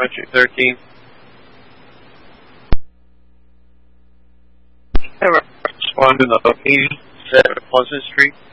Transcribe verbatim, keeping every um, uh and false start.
Country thirteen. Respond to the location, seven Pleasant Street.